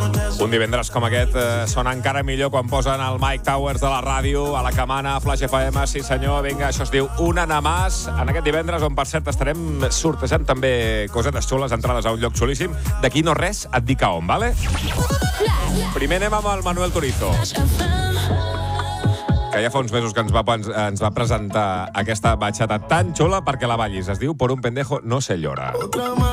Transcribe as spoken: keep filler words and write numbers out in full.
Un divendres com aquest eh, sona encara millor quan posen el Mike Towers de la ràdio a la camana, a Flash F M, sí senyor, vinga, això es diu Una Namàs, en aquest divendres on per cert estarem sortejant també cosetes xules, entrades a un lloc xulíssim. D'aquí no res, et dic a on, vale? Primer anem amb el Manuel Turizo, que ja fa uns mesos que ens va, ens, ens va presentar aquesta batxata tan xula perquè la ballis. Es diu Por un pendejo no se llora.